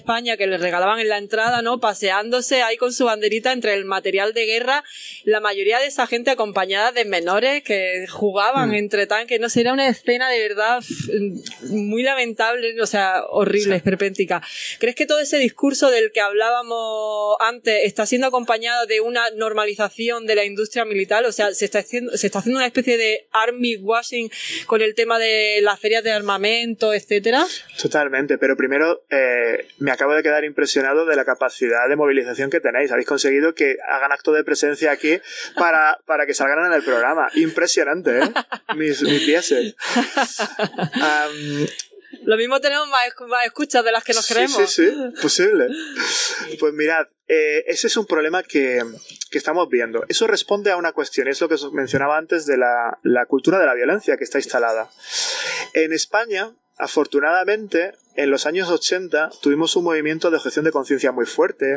España que les regalaban en la entrada, ¿no? Paseándose ahí con su banderita entre el material de guerra, la mayoría de esa gente acompañada de menores que jugaban entre tanques, no sé, era una escena de verdad muy lamentable, o sea, horrible, esperpéntica. ¿Crees que todo ese discurso del que hablábamos antes está siendo acompañado de una normalización de la industria militar? O sea, se está haciendo una especie de army washing con el tema de las ferias de armamento, etcétera. Totalmente, pero primero me acabo de quedar impresionado de la capacidad de movilización que tenéis. Habéis conseguido que hagan acto de presencia aquí para que salgan en el programa. Impresionante, ¿eh? Mis dieces. Lo mismo tenemos más escuchas de las que nos creemos. Sí, posible. Pues mirad, ese es un problema que estamos viendo. Eso responde a una cuestión, es lo que os mencionaba antes de la cultura de la violencia que está instalada. En España, afortunadamente, en los años 80 tuvimos un movimiento de objeción de conciencia muy fuerte,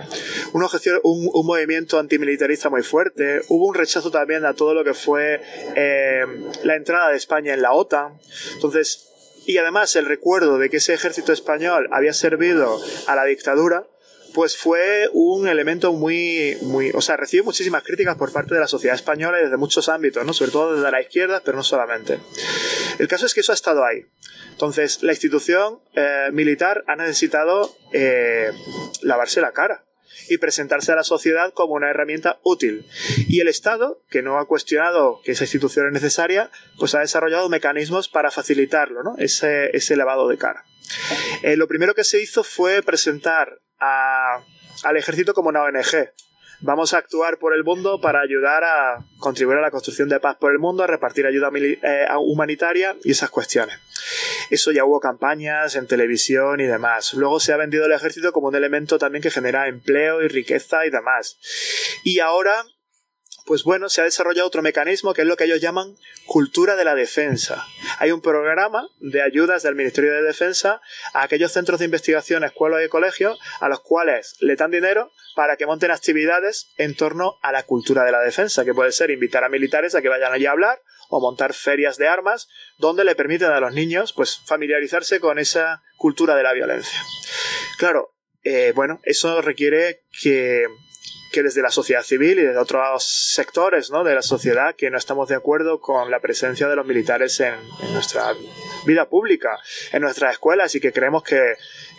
un movimiento antimilitarista muy fuerte, hubo un rechazo también a todo lo que fue la entrada de España en la OTAN. Entonces, y además el recuerdo de que ese ejército español había servido a la dictadura, pues fue un elemento muy, o sea, recibió muchísimas críticas por parte de la sociedad española y desde muchos ámbitos, ¿no? Sobre todo desde la izquierda, pero no solamente. El caso es que eso ha estado ahí. Entonces, la institución militar ha necesitado lavarse la cara y presentarse a la sociedad como una herramienta útil. Y el Estado, que no ha cuestionado que esa institución es necesaria, pues ha desarrollado mecanismos para facilitarlo, ¿no? Ese lavado de cara. Lo primero que se hizo fue presentar al ejército como una ONG. Vamos a actuar por el mundo para ayudar a contribuir a la construcción de paz por el mundo, a repartir ayuda humanitaria y esas cuestiones. Eso ya hubo campañas en televisión y demás. Luego se ha vendido el ejército como un elemento también que genera empleo y riqueza y demás. Y ahora, pues bueno, se ha desarrollado otro mecanismo que es lo que ellos llaman cultura de la defensa. Hay un programa de ayudas del Ministerio de Defensa a aquellos centros de investigación, escuelas y colegios a los cuales le dan dinero para que monten actividades en torno a la cultura de la defensa, que puede ser invitar a militares a que vayan allí a hablar o montar ferias de armas donde le permiten a los niños pues familiarizarse con esa cultura de la violencia. Claro, bueno, eso requiere que desde la sociedad civil y desde otros sectores, ¿no?, de la sociedad que no estamos de acuerdo con la presencia de los militares en nuestra vida pública, en nuestras escuelas, y que creemos que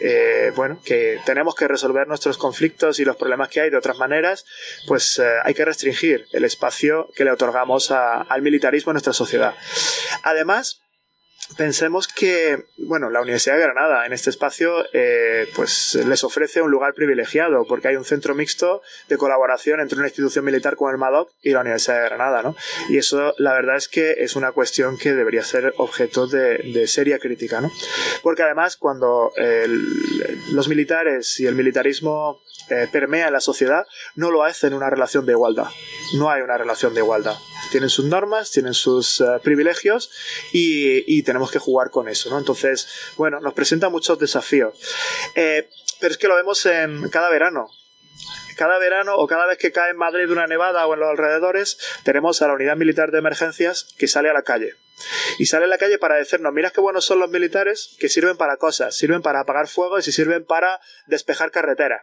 que tenemos que resolver nuestros conflictos y los problemas que hay de otras maneras, pues hay que restringir el espacio que le otorgamos al militarismo en nuestra sociedad. Además, pensemos que, bueno, la Universidad de Granada en este espacio pues les ofrece un lugar privilegiado porque hay un centro mixto de colaboración entre una institución militar como el MADOC y la Universidad de Granada, ¿no? Y eso, la verdad es que es una cuestión que debería ser objeto de seria crítica, ¿no? Porque además cuando los militares y el militarismo permean la sociedad, no lo hacen en una relación de igualdad. No hay una relación de igualdad. Tienen sus normas, tienen sus privilegios y tenemos que jugar con eso, ¿no? Entonces, bueno, nos presenta muchos desafíos. Pero es que lo vemos en cada verano. Cada verano o cada vez que cae en Madrid una nevada o en los alrededores, tenemos a la unidad militar de emergencias que sale a la calle. Y sale a la calle para decirnos, mirad qué buenos son los militares, que sirven para cosas, sirven para apagar fuegos y sirven para despejar carreteras.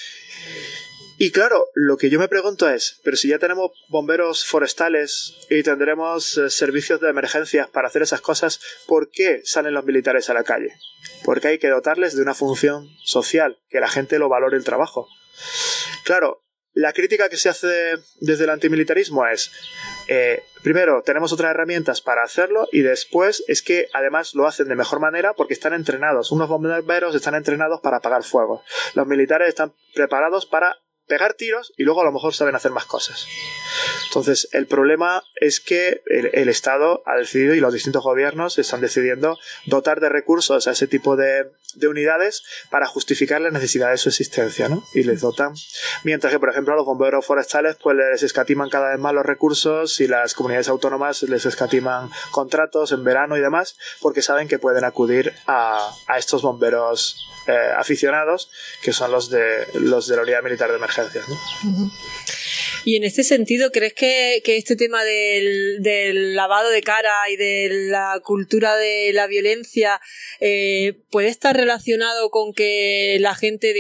Y claro, lo que yo me pregunto es, pero si ya tenemos bomberos forestales y tendremos servicios de emergencias para hacer esas cosas, ¿por qué salen los militares a la calle? Porque hay que dotarles de una función social, que la gente lo valore el trabajo. Claro, la crítica que se hace desde el antimilitarismo es, primero, tenemos otras herramientas para hacerlo y después es que además lo hacen de mejor manera porque están entrenados. Unos bomberos están entrenados para apagar fuegos. Los militares están preparados para pegar tiros y luego a lo mejor saben hacer más cosas. Entonces, el problema es que el Estado ha decidido y los distintos gobiernos están decidiendo dotar de recursos a ese tipo de unidades para justificar la necesidad de su existencia, ¿no? Y les dotan. Mientras que, por ejemplo, a los bomberos forestales pues les escatiman cada vez más los recursos y las comunidades autónomas les escatiman contratos en verano y demás porque saben que pueden acudir a estos bomberos aficionados que son los de la unidad militar de emergencias, ¿no? Uh-huh. Y en este sentido, ¿crees que este tema del lavado de cara y de la cultura de la violencia puede estar relacionado con que la gente